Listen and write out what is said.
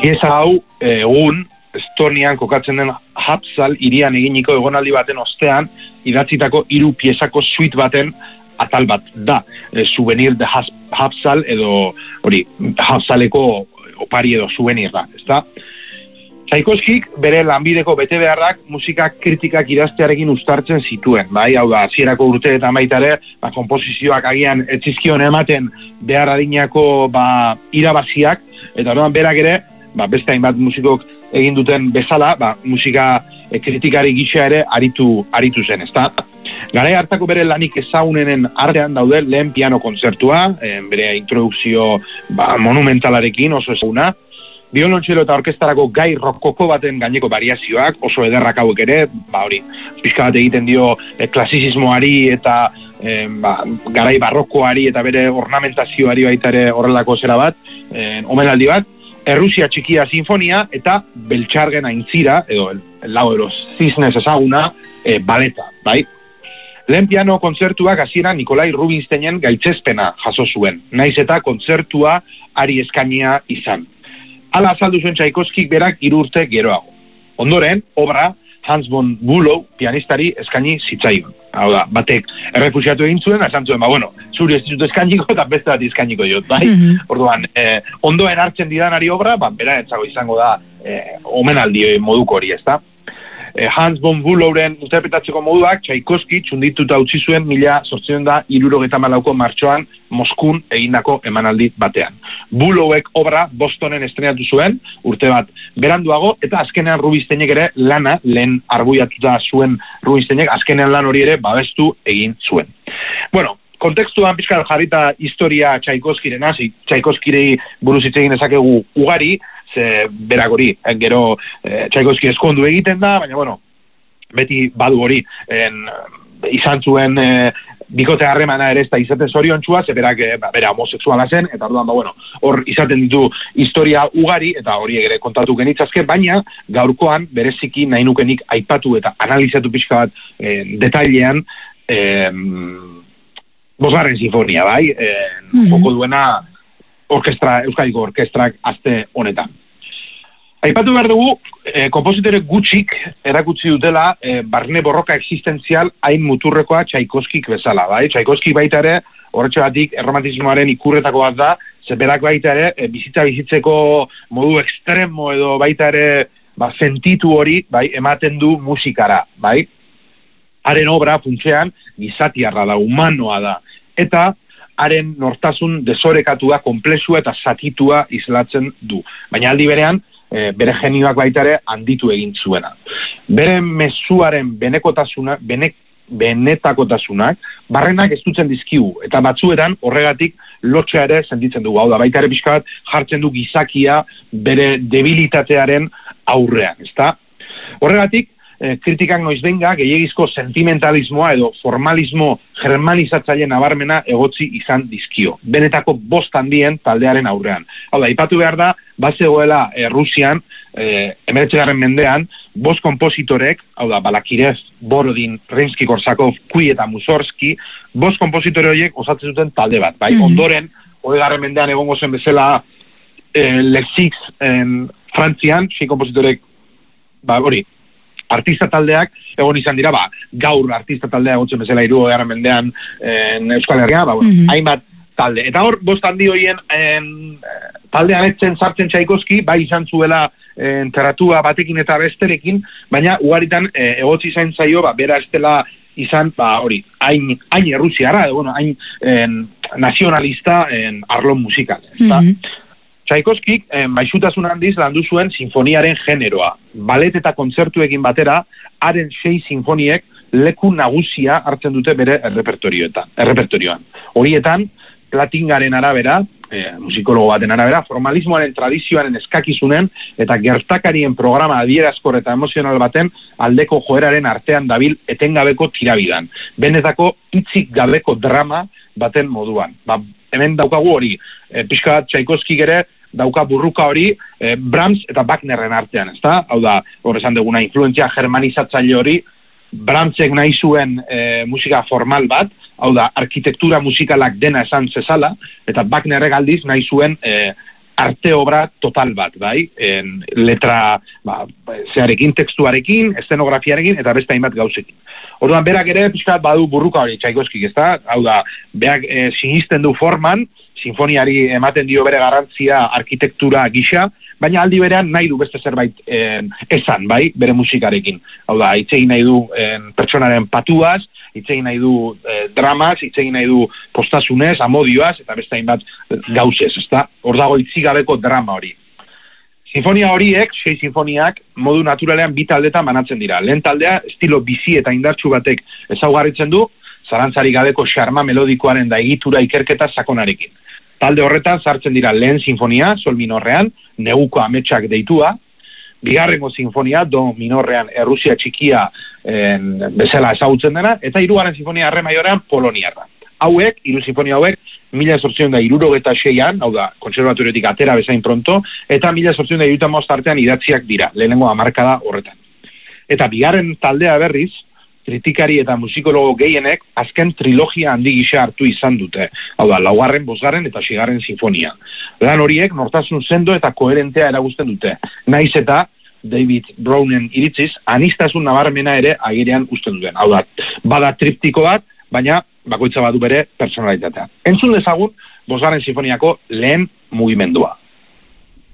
Pieza hau egun Estonian kokatzen den Hapsal hirian eginiko egonaldi baten ostean idatzitako 3 piezako suite baten atal bat da. Souvenir de Hapsal edo hori Hapsaleko opari edo souvenir da, ezta? Tchaikovskik bere lanbideko betebeharrak musika kritikak idaztearekin uztartzen zituen, bai, hau da, hasierako urteetan baita ere, konposizioak agian etzizkion ematen behar adinako irabaziak, eta orduan berak ere, beste hainbat musikok egin duten bezala, musika kritikari gisa ere aritu zen, ezta? Garai hartako bere lanik ezagunenen artean daude lehen piano kontzertua, bere introdukzio monumentalarekin oso ezaguna, biolontxelo eta orkestarako gai rokoko baten gaineko variazioak, oso ederrak hauek ere, hori, pixka bat egiten dio klasizismoari eta garai barrokoari eta bere ornamentazioari baita ere horrelako zera bat, omenaldi bat, Errusia txikia sinfonia eta Beltxargen aintzira, edo el lago de los cisnes ezaguna, baleta, bai? Lehen piano kontzertuak hasieran Nikolai Rubinsteinen gaitzespena jaso zuen, naiz eta kontzertua ari eskainia izan. Hala azaldu zuen Tchaikovskik berak 3 urte geroago. Ondoren, obra Hans von Bülow pianistari eskaini zitzaion. Hau da, batek errefusiatu egin zuen, esan zuen, zuri ez dut eskainiko eta beste bat eskainiko diot, bai? Orduan, ondoen hartzen didanari obra, bera etzago izango da omenaldi moduko hori, ezta? Hans von Bülowren interpretatzeko moduak Tchaikovsky txundituta utzi zuen 1874ko martxoan Moskun egindako emanaldi batean. Bülowek obra Bostonen estrenatu zuen, urte bat beranduago, eta azkenean Rubinsteinek ere lana, lehen arbuiatuta zuen Rubinsteinek, azkenean lan hori ere babestu egin zuen. Bueno, kontekstuan pixkal jarrita historia Tchaikovskyren hasi, Tchaikovskyri buruz hitz egin dezakegu ugari, berak hori, gero Tchaikovsky eskondu egiten da, baina, beti badu hori, izan zuen bikote harremana ere ez da izaten zoriontsua, ze berak bera homosexuala zen, eta orduan, hor izaten ditu historia ugari, eta hori ere kontatu genitzazke, baina gaurkoan bereziki nahi nukenik aipatu eta analizatu pixka bat detailean, 5. sinfonia, bai? Joko duena Euskadiko orkestrak aste honetan. Aipatu behar dugu, konpositore gutxik erakutsi dutela barne borroka existentzial hain muturrekoa Tchaikovskik bezala, bai? Tchaikovsky baita ere, horretxe batik, erromantismoaren ikurretako bat da, zeberak baita ere, bizitzeko modu ekstremo edo baita ere, sentitu hori, bai, ematen du musikara, bai? Haren obra, funtsean, gizatiarra da, humanoa da, eta haren nortasun desorekatua, komplexua eta zatitua islatzen du. Baina aldi berean, bere genioak baita ere handitu egin zuena. Bere mezuaren benetakotasunak barrenak ez dutzen dizkigu, eta batzuetan horregatik lotxa ere sentitzen dugu. Hau da, baita ere pixka bat jartzen du gizakia bere debilitatearen aurrean, ezta? Horregatik, kritikak noizbenga gehiagizko sentimentalismoa edo formalismo germanizatzaile nabarmena egotzi izan dizkio. Benetako 5 handien taldearen aurrean. Hau da, ipatu behar da, bazegoela Rusian, 19. mendean, 5 kompositorek, hau da, Balakirev, Borodin, Rimsky-Korsakov, Kui eta Mussorgsky, 5 kompositore horiek osatzen zuten talde bat. Bai, ondoren, 20. mendean egongo zen bezala Lexix Frantzian, 6 kompositorek, hori, artista taldeak egon izan dira, gaur artista taldea egotzen bezala 20. mendean Euskal Herria, hainbat talde. Eta hor, 5 handi horien taldean etzen sartzen Tchaikovsky, bai izan zuela teratua batekin eta besterekin, baina ugaritan egotzi zain zaio, bera ez dela izan, hori, hain errusiara, hain nazionalista arlon musikal. Tchaikovskik maisutasun handiz landu zuen sinfoniaren generoa. Balet eta kontzertuekin batera, haren 6 sinfoniek leku nagusia hartzen dute bere errepertorioan. Horietan, Platingaren arabera, musikologo baten arabera, formalismoaren tradizioaren eskakizunen eta gertakarien programa adierazkor eta emozional baten aldeko joeraren artean dabil etengabeko tirabidan. Benetako hitzik gabeko drama baten moduan. Hemen daukagu hori, pixka bat Tchaikovskyk ere dauka burruka hori Brahms eta Wagnerren artean, ezta? Hau da, hor esan duguna, influentzia germanizatzaile hori, Brahmsek nahi zuen musika formal bat, hau da, arkitektura musikalak dena esan zezala, eta Wagnerrek aldiz nahi zuen arte obra total bat, bai, letra, zearekin, tekstuarekin, eszenografiarekin, eta beste hainbat gauzekin. Orduan, berak ere, pixkat badu burruka hori Tchaikovskik, ezta? Hau da, berak sinisten du forman, sinfoniari ematen dio bere garrantzia arkitektura gisa, baina aldi berean nahi du beste zerbait esan, bai, bere musikarekin. Hau da, itzegin nahi du pertsonaren patuaz, itzegin nahi du dramaz, itzegin nahi du postasunez, amodioaz, eta beste hainbat gauzez, ezta? Hor dago itzigabeko drama hori. Sinfonia horiek, 6 sinfoniak, modu naturalean bi taldetan banatzen dira. Lehen taldea, estilo bizi eta indartsu batek ezaugarritzen du, zalantzarik gabeko xarma melodikoaren da egitura ikerketa sakonarekin. Talde horretan sartzen dira lehen sinfonia, sol minorrean, neguko ametsak deitua, bigarrengo sinfonia, do minorrean, Errusia txikia bezala ezagutzen dena, eta hirugarren sinfonia, re maiorean, poloniarra. Hauek, hiru sinfonia hauek, 1876an, hau da, kontserbatoriotik atera bezain pronto, eta 1875 artean idatziak dira, lehenengo hamarkada horretan. Eta bigarren taldea berriz, kritikari eta musikologo gehienek azken trilogia handi gisa hartu izan dute. Hau da, 4., 5. eta 6. sinfonia. Lan horiek nortasun sendo eta koherentea erakusten dute. Naiz eta David Brownen iritziz, anistasun nabarmena ere agerian uzten duten. Hau da, bada triptiko bat, baina bakoitza badu bere personalitatea. Entzun dezagun, 5. sinfoniako lehen mugimendua.